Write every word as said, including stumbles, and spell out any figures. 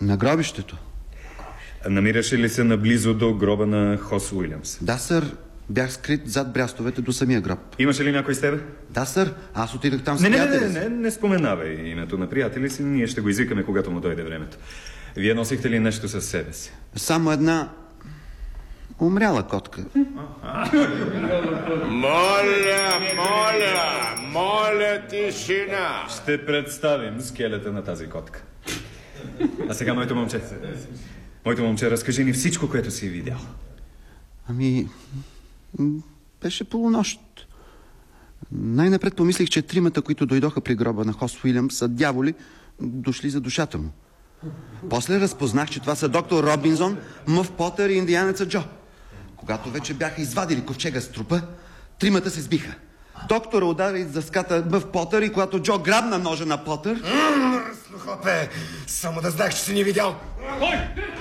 На гробището. Намираше ли се наблизо до гроба на Хос Уилямс? Да, сър. Бях скрит зад брястовете до самия гроб. Имаше ли някой с тебе? Да, сър. Аз отидах там с Не, не, приятеля не, си. не, не споменавай името на приятели си. Ние ще го извикаме, когато му дойде времето. Вие носихте ли нещо със себе си? Само една умряла котка. Моля, моля, моля тишина. Ще представим скелета на тази котка. А сега, моето момче. Моето момче, разкажи ни всичко, което си видял. Ами... беше полунощ. Най-напред помислих, че тримата, които дойдоха при гроба на Хос Уилямс, са дяволи, дошли за душата му. После разпознах, че това са доктор Робинзон, Мъв Потър и индианеца Джо. Когато вече бяха извадили ковчега с трупа, тримата се сбиха. Доктора удари за ската Мъв Потър и когато Джо грабна ножа на Потър... Мръсно, хлапе! Само да знаеш, че си ни видял. Кой?